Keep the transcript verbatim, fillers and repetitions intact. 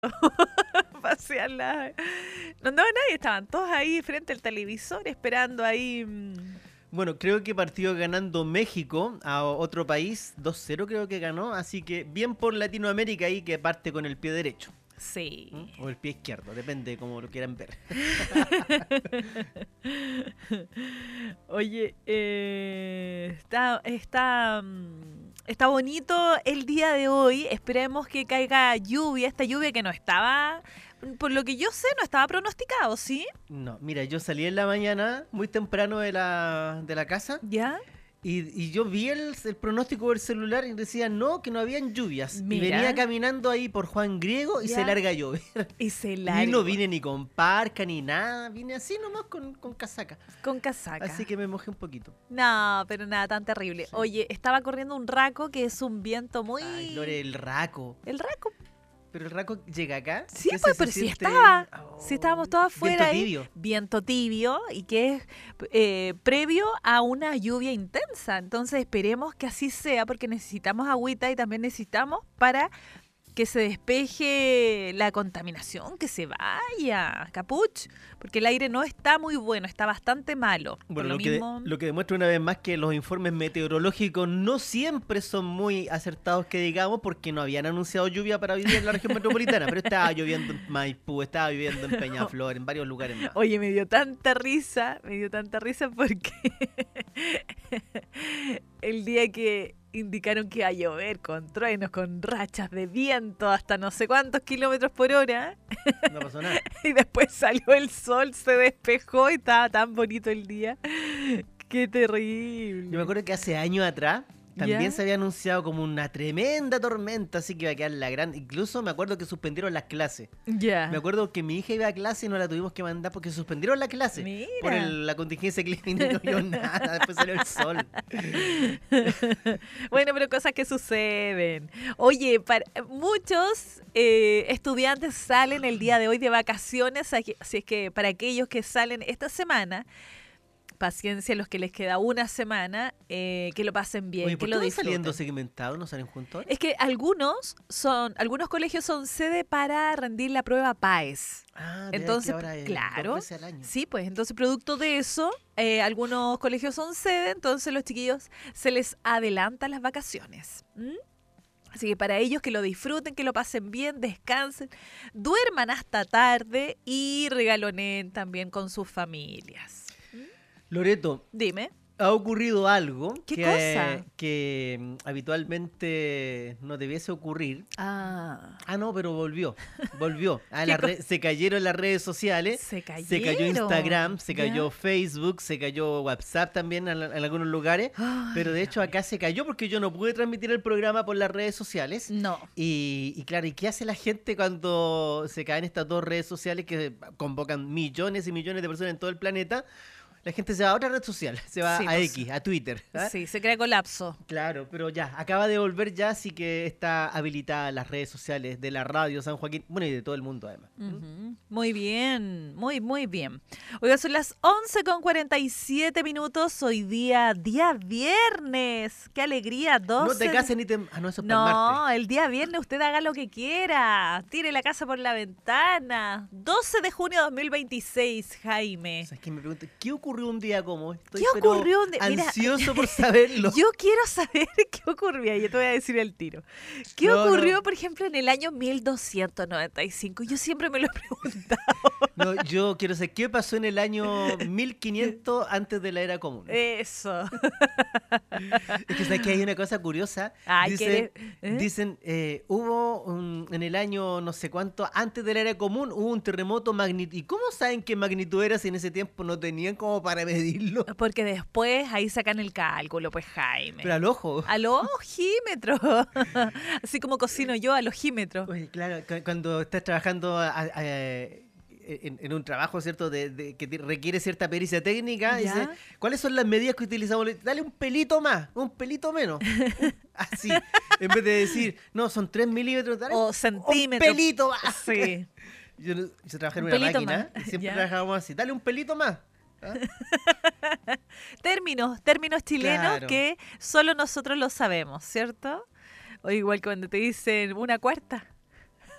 pasearla. No andaba nadie, estaban todos ahí frente al televisor esperando ahí. mm, Bueno, creo que partió ganando México a otro país, dos cero creo que ganó, así que bien por Latinoamérica ahí que parte con el pie derecho. Sí. ¿Mm? O el pie izquierdo, depende de cómo lo quieran ver. Oye, eh, está, está, mm, está bonito el día de hoy. Esperemos que caiga lluvia, esta lluvia que no estaba, por lo que yo sé, no estaba pronosticado, ¿sí? No, mira, yo salí en la mañana muy temprano de la, de la casa ¿Ya? y, y yo vi el, el pronóstico del celular y decía no, que no habían lluvias. Mira. Y venía caminando ahí por Juan Griego y Ya. se larga a llover. Y se Y larga. no vine ni con parca ni nada, vine así nomás con, con casaca. Con casaca. Así que me mojé un poquito. No, pero nada tan terrible. Sí. Oye, estaba corriendo un raco que es un viento muy... Ay, Lore, el raco. El raco. ¿Pero el raco llega acá? Sí, ¿Qué pues, se pero sí siente? estaba. Oh, Sí estábamos todos afuera viento ahí. tibio. Viento tibio y que es eh, previo a una lluvia intensa. Entonces esperemos que así sea porque necesitamos agüita y también necesitamos para que se despeje la contaminación, que se vaya, capuch, porque el aire no está muy bueno, está bastante malo. Por Bueno, lo, lo, que, mismo, lo que demuestra una vez más que los informes meteorológicos no siempre son muy acertados, que digamos, porque no habían anunciado lluvia para hoy día en la región metropolitana, pero estaba lloviendo en Maipú, estaba lloviendo en Peñaflor, en varios lugares más. Oye, me dio tanta risa, me dio tanta risa porque el día que indicaron que iba a llover con truenos, con rachas de viento hasta no sé cuántos kilómetros por hora, No pasó nada. y después salió el sol, se despejó y estaba tan bonito el día. ¡Qué terrible! Yo me acuerdo que hace años atrás también ¿Ya? se había anunciado como una tremenda tormenta, así que iba a quedar la gran... Incluso me acuerdo que suspendieron las clases. Ya. Me acuerdo que mi hija iba a clase y no la tuvimos que mandar porque suspendieron la clase. Mira. Por el- la contingencia climática y no vio nada. Después salió el sol. Bueno, pero cosas que suceden. Oye, para, muchos eh, estudiantes salen el día de hoy de vacaciones, así así es que para aquellos que salen esta semana, paciencia los que les queda una semana, eh, que lo pasen bien, Oye, que ¿por qué lo van disfruten. saliendo segmentados? ¿No salen juntos ahora? Es que algunos son, algunos colegios son sede para rendir la prueba P A E S. Ah, de Entonces, que ahora es claro, dos veces al año. sí, pues entonces producto de eso, eh, algunos colegios son sede, entonces los chiquillos se les adelantan las vacaciones. ¿Mm? Así que para ellos que lo disfruten, que lo pasen bien, descansen, duerman hasta tarde y regalonen también con sus familias. Loreto, Dime. ha ocurrido algo ¿Qué que, cosa? que mm, habitualmente no debiese ocurrir. Ah, Ah, no, pero volvió. Volvió. Ah, ¿Qué las co- re- se cayeron las redes sociales. se cayeron. Se cayó Instagram, se ¿Ya? cayó Facebook, se cayó WhatsApp también en, en algunos lugares. Ay, Pero de hecho acá se cayó porque yo no pude transmitir el programa por las redes sociales. no. Y, y claro, ¿y qué hace la gente cuando se caen estas dos redes sociales que convocan millones y millones de personas en todo el planeta? La gente se va a otra red social, se va Sí, a pues. X, a Twitter. ¿ah? Sí, se crea colapso. Claro, pero ya, acaba de volver ya, así que está habilitada las redes sociales de la radio San Joaquín, bueno, y de todo el mundo además. Ujú. Muy bien, muy, muy bien. Oiga, son las once con cuarenta y siete minutos. Hoy día, día viernes. ¡Qué alegría! doce No te de- cases ni te... Ah, no, eso es para el No, martes. el día viernes usted haga lo que quiera. Tire la casa por la ventana. doce de junio de dos mil veintiséis, Jaime. ¿Sabes qué? Me pregunto, ¿qué ocurrió un día como hoy? Estoy ¿Qué pero ocurrió un día? Mira, ansioso por saberlo. Yo quiero saber qué ocurría, yo te voy a decir el tiro. ¿Qué No, ocurrió, no. por ejemplo, en el año mil doscientos noventa y cinco? Yo siempre me lo he preguntado. No, yo quiero saber, ¿qué pasó en el año mil quinientos antes de la era común? Eso. Es que sabes que hay una cosa curiosa. Ay, dicen, ¿qué le- eh? dicen eh, hubo un- en el año no sé cuánto, antes de la era común, hubo un terremoto magnitud. ¿Y cómo saben qué magnitud era si en ese tiempo no tenían como para medirlo? Porque después ahí sacan el cálculo, pues Jaime. Pero al ojo. Al ojímetro. Así como cocino yo al ojímetro. Oye, claro, cu- cuando estás trabajando a- a- a- en, en un trabajo, ¿cierto? De, de- que te- requiere cierta pericia técnica, Ya. dice, ¿cuáles son las medidas que utilizamos? Le- Dale un pelito más, un pelito menos. Así, en vez de decir, no, son tres milímetros, dale O un centímetros. pelito más. Sí. Yo, no- yo trabajé en Un una pelito máquina más, y siempre ya. trabajábamos así, dale un pelito más. ¿Ah? Términos, términos chilenos Claro. que solo nosotros lo sabemos, ¿cierto? O igual cuando te dicen una cuarta.